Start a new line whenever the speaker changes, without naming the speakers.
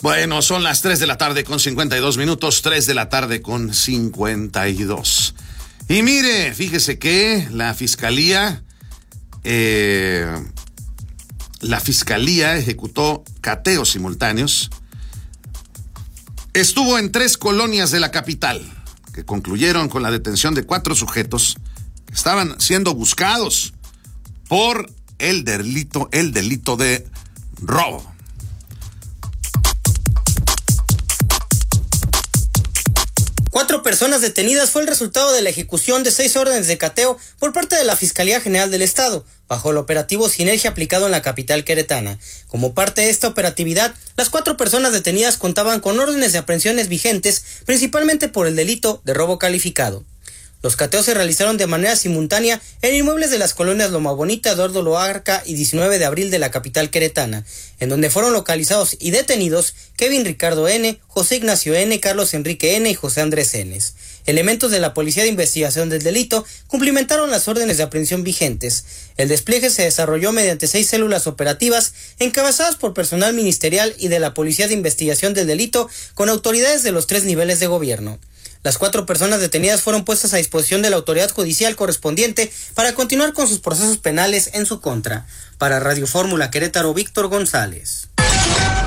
Bueno, son las 3 de la tarde con 52 minutos, 3 de la tarde con 52. Y mire, fíjese que la Fiscalía ejecutó cateos simultáneos. Estuvo en 3 colonias de la capital, que concluyeron con la detención de 4 sujetos que estaban siendo buscados por el delito de robo.
Cuatro personas detenidas fue el resultado de la ejecución de 6 órdenes de cateo por parte de la Fiscalía General del Estado, bajo el operativo Sinergia aplicado en la capital queretana. Como parte de esta operatividad, las 4 personas detenidas contaban con órdenes de aprehensiones vigentes, principalmente por el delito de robo calificado. Los cateos se realizaron de manera simultánea en inmuebles de las colonias Loma Bonita, Eduardo Loarca y 19 de abril de la capital queretana, en donde fueron localizados y detenidos Kevin Ricardo N., José Ignacio N., Carlos Enrique N. y José Andrés N. Elementos de la Policía de Investigación del Delito cumplimentaron las órdenes de aprehensión vigentes. El despliegue se desarrolló mediante 6 células operativas encabezadas por personal ministerial y de la Policía de Investigación del Delito con autoridades de los 3 niveles de gobierno. Las 4 personas detenidas fueron puestas a disposición de la autoridad judicial correspondiente para continuar con sus procesos penales en su contra. Para Radio Fórmula Querétaro, Víctor González.